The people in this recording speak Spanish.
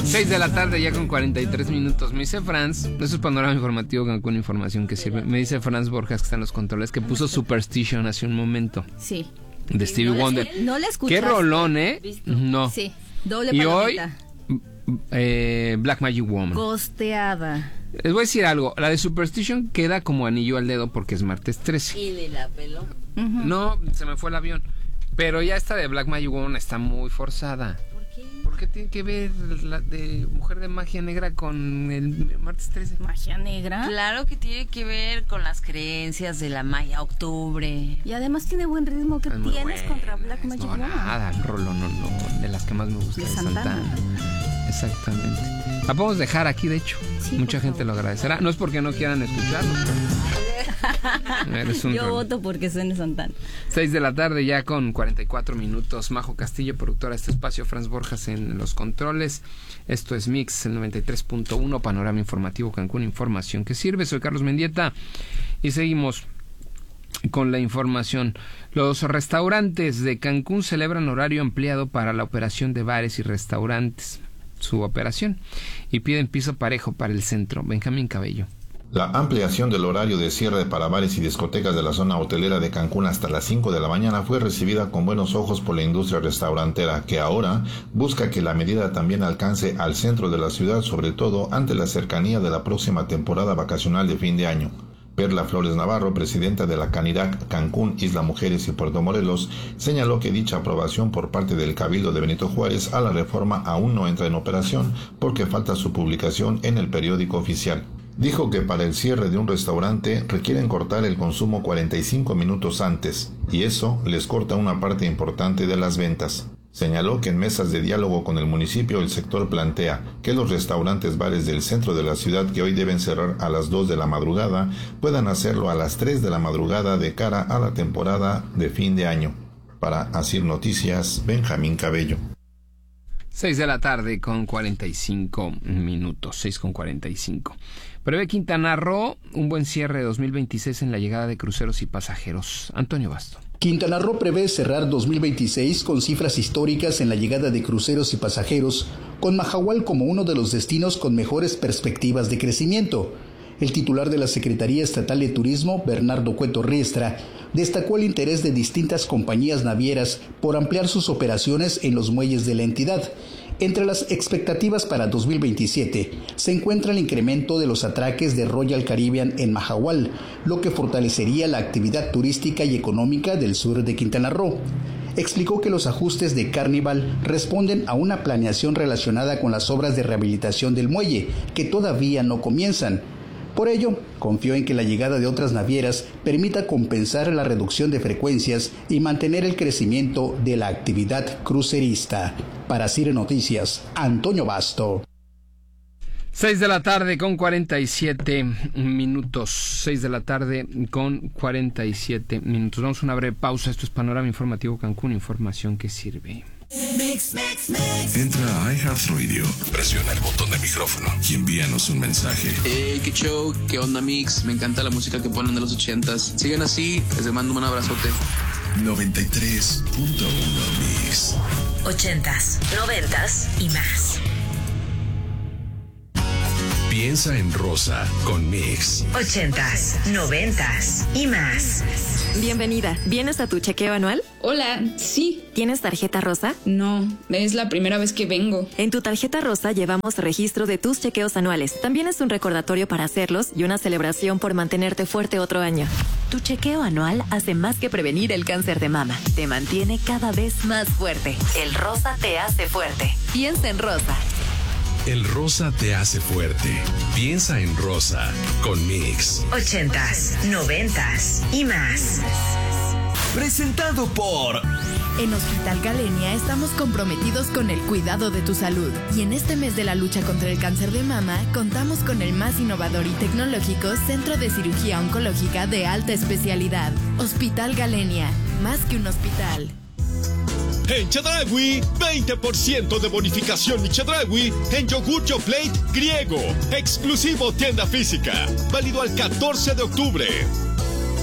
6 de la tarde ya con 43 minutos. Me dice Franz, eso es Panorama Informativo Cancún, información que sirve. Me dice Franz Borjas, que está en los controles, que puso Superstition hace un momento. Sí. De Stevie Wonder. No la escuché. Qué rolón, ¿eh? ¿Visto? No. Sí, doble Y palomita. hoy, Black Magic Woman. Costeada. Les voy a decir algo. La de Superstition queda como anillo al dedo porque es martes 13. Y de la peló. No, se me fue el avión. Pero ya esta de Black Magic Woman está muy forzada. ¿Por qué? ¿Por qué tiene que ver la de Mujer de Magia Negra con el martes 13? Magia negra. Claro que tiene que ver con las creencias de la Maya Octubre. Y además tiene buen ritmo. ¿Qué Es muy tienes buena, contra Black Magic no, Woman? nada, Rolo, no, de las que más me gusta De de Santana. Exactamente. La podemos dejar aquí, de hecho. Sí, Mucha por gente favor. lo agradecerá. No es porque no quieran escucharlo, pero eres un Yo Rolo. voto porque suene Santana. 6 de la tarde ya con 44 minutos. Majo Castillo, productora de este espacio. Franz Borjas en los controles. Esto es Mix, el 93.1, Panorama Informativo Cancún, información que sirve. Soy Carlos Mendieta y seguimos con la información. Los restaurantes de Cancún celebran horario ampliado para la operación de bares y restaurantes, su operación, y piden piso parejo para el centro. Benjamín Cabello. La ampliación del horario de cierre para bares y discotecas de la zona hotelera de Cancún hasta las 5 de la mañana fue recibida con buenos ojos por la industria restaurantera, que ahora busca que la medida también alcance al centro de la ciudad, sobre todo ante la cercanía de la próxima temporada vacacional de fin de año. Perla Flores Navarro, presidenta de la Canirac Cancún, Isla Mujeres y Puerto Morelos, señaló que dicha aprobación por parte del Cabildo de Benito Juárez a la reforma aún no entra en operación porque falta su publicación en el periódico oficial. Dijo que para el cierre de un restaurante requieren cortar el consumo 45 minutos antes, y eso les corta una parte importante de las ventas. Señaló que en mesas de diálogo con el municipio el sector plantea que los restaurantes bares del centro de la ciudad, que hoy deben cerrar a las 2 de la madrugada, puedan hacerlo a las 3 de la madrugada de cara a la temporada de fin de año. Para Asir Noticias, Benjamín Cabello. 6 de la tarde con 45 minutos, 6 con 45. Prevé Quintana Roo un buen cierre de 2026 en la llegada de cruceros y pasajeros. Antonio Basto. Quintana Roo prevé cerrar 2026 con cifras históricas en la llegada de cruceros y pasajeros, con Mahahual como uno de los destinos con mejores perspectivas de crecimiento. El titular de la Secretaría Estatal de Turismo, Bernardo Cueto Riestra, destacó el interés de distintas compañías navieras por ampliar sus operaciones en los muelles de la entidad. Entre las expectativas para 2027 se encuentra el incremento de los atraques de Royal Caribbean en Mahahual, lo que fortalecería la actividad turística y económica del sur de Quintana Roo. Explicó que los ajustes de Carnival responden a una planeación relacionada con las obras de rehabilitación del muelle, que todavía no comienzan. Por ello, confió en que la llegada de otras navieras permita compensar la reducción de frecuencias y mantener el crecimiento de la actividad crucerista. Para CIRE Noticias, Antonio Basto. 6 de la tarde con 47 minutos. 6 de la tarde con 47 minutos. Vamos a una breve pausa. Esto es Panorama Informativo Cancún, información que sirve. Mix. Entra a iHeartRadio, presiona el botón de micrófono y envíanos un mensaje. Hey, qué show, qué onda Mix, me encanta la música que ponen de los 80s. Sigan así, les mando un abrazote. 93.1 Mix. 80s, 90s y más. Piensa en rosa con Mix. 80s, 90s y más. Bienvenida. ¿Vienes a tu chequeo anual? Hola, sí. ¿Tienes tarjeta rosa? No, es la primera vez que vengo. En tu tarjeta rosa llevamos registro de tus chequeos anuales. También es un recordatorio para hacerlos y una celebración por mantenerte fuerte otro año. Tu chequeo anual hace más que prevenir el cáncer de mama. Te mantiene cada vez más fuerte. El rosa te hace fuerte. Piensa en rosa. El rosa te hace fuerte. Piensa en rosa con Mix. 80s, 90s y más. Presentado por... En Hospital Galenia estamos comprometidos con el cuidado de tu salud. Y en este mes de la lucha contra el cáncer de mama, contamos con el más innovador y tecnológico Centro de Cirugía Oncológica de alta especialidad. Hospital Galenia, más que un hospital. En Chedraui, 20% de bonificación y Chedraui en yogur Yoplait griego. Exclusivo tienda física. Válido al 14 de octubre.